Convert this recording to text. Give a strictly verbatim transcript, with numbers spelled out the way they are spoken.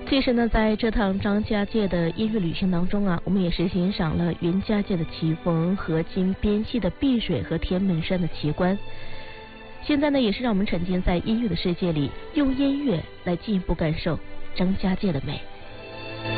其实呢，在这趟张家界的音乐旅行当中啊，我们也是欣赏了云家界的奇峰、河津边溪的碧水和天门山的奇观。现在呢，也是让我们沉浸在音乐的世界里，用音乐来进一步感受张家界的美。